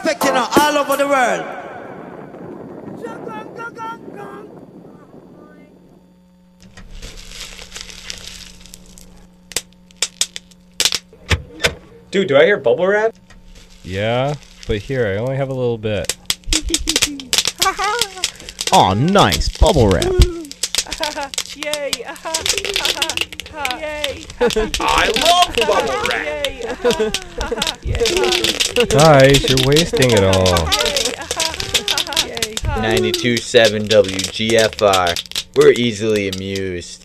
respect, you know, all over the world. Dude, do I hear bubble wrap? Yeah, but here, I only have a little bit. Aw, nice. Bubble wrap. Yay! Yay! I love bubble wrap! Guys, you're wasting it all. 92.7 WGFR. We're easily amused.